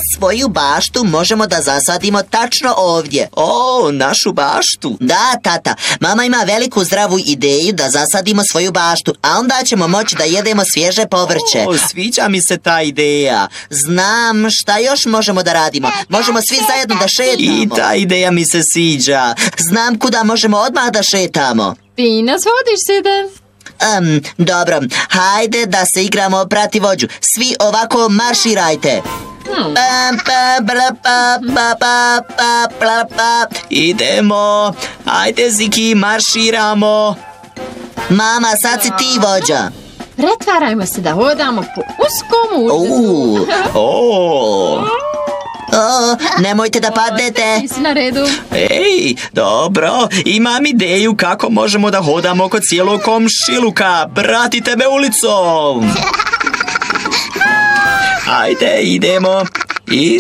svoju baštu možemo da zasadimo tačno ovdje. O, našu baštu. Da, tata, mama ima veliku zdravu ideju da zasadimo svoju baštu, a onda ćemo moći da jedemo svježe povrće. O, sviđa mi se ta ideja. Znam, šta još možemo da radimo? Možemo svi zajedno da šetamo. I ta ideja mi se sviđa. Znam kuda možemo odmah da šetamo. Fino svodiš se. Dobro, hajde da se igramo prati vođu. Svi ovako marširajte. Idemo. Ajde, Ziki, marširamo. Mama, sad si ti vođa. Pretvarajmo se da hodamo po uskom ulicu. Nemojte da padnete. Ti si na redu. Ej, dobro, imam ideju kako možemo da hodamo oko cijelog komšiluka. Pratite me ulicom. Ajde, idemo. I